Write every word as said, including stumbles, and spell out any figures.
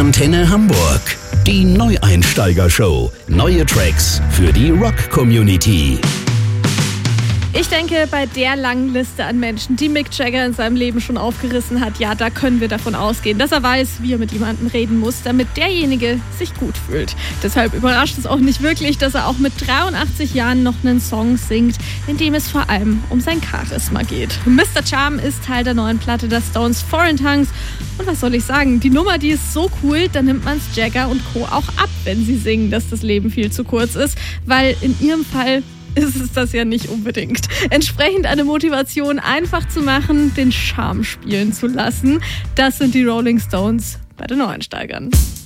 Antenne Hamburg. Die Neueinsteiger-Show. Neue Tracks für die Rock-Community. Ich denke, bei der langen Liste an Menschen, die Mick Jagger in seinem Leben schon aufgerissen hat, ja, da können wir davon ausgehen, dass er weiß, wie er mit jemandem reden muss, damit derjenige sich gut fühlt. Deshalb überrascht es auch nicht wirklich, dass er auch mit dreiundachtzig Jahren noch einen Song singt, in dem es vor allem um sein Charisma geht. Mister Charm ist Teil der neuen Platte der Stones Foreign Tongues. Und was soll ich sagen, die Nummer, die ist so cool, da nimmt man's Jagger und Co. auch ab, wenn sie singen, dass das Leben viel zu kurz ist, weil in ihrem Fall ist es das ja nicht unbedingt. Entsprechend eine Motivation, einfach zu machen, den Charme spielen zu lassen. Das sind die Rolling Stones bei den Neueinsteigern.